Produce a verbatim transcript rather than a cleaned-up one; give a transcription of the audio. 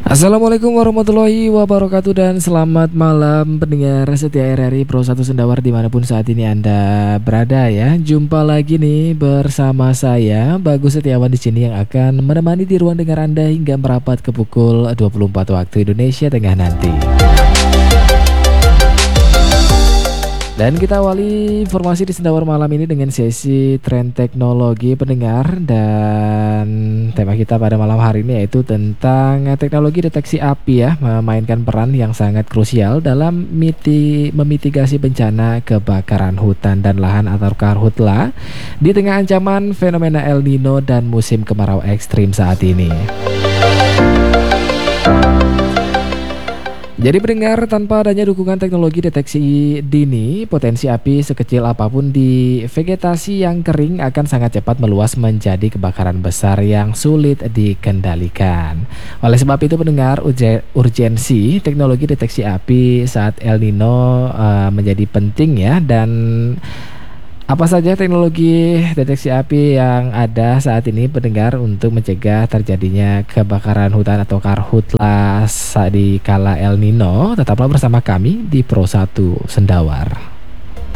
Assalamualaikum warahmatullahi wabarakatuh dan selamat malam pendengar setia R R I Pro satu Sendawar dimanapun saat ini Anda berada ya. Jumpa lagi nih bersama saya Bagus Setiawan di sini yang akan menemani di ruang dengar Anda hingga merapat ke pukul dua puluh empat waktu Indonesia Tengah nanti. Dan kita awali informasi di Sendawar malam ini dengan sesi tren teknologi pendengar. Dan tema kita pada malam hari ini yaitu tentang teknologi deteksi api ya, memainkan peran yang sangat krusial dalam miti, memitigasi bencana kebakaran hutan dan lahan atau karhutla di tengah ancaman fenomena El Nino dan musim kemarau ekstrim saat ini. Jadi pendengar, tanpa adanya dukungan teknologi deteksi dini, potensi api sekecil apapun di vegetasi yang kering akan sangat cepat meluas menjadi kebakaran besar yang sulit dikendalikan. Oleh sebab itu pendengar, urgensi teknologi deteksi api saat El Nino uh, menjadi penting ya. Dan apa saja teknologi deteksi api yang ada saat ini pendengar untuk mencegah terjadinya kebakaran hutan atau karhutla di kala El Nino? Tetaplah bersama kami di Pro satu Sendawar.